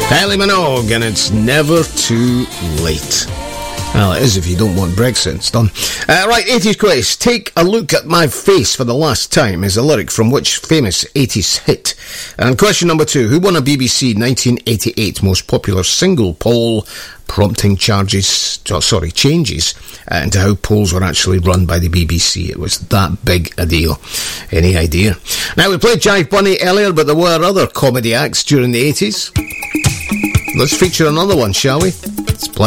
Kylie Minogue, and it's never too late. Well, it is if you don't want Brexit. It's done. Right, 80s quiz. Take a look at my face for the last time is a lyric from which famous 80s hit? And question number 2. Who won a BBC 1988 most popular single poll, prompting changes into how polls were actually run by the BBC? It was that big a deal. Any idea? Now, we played Jive Bunny earlier, but there were other comedy acts during the 80s. Let's feature another one, shall we? It's plenty.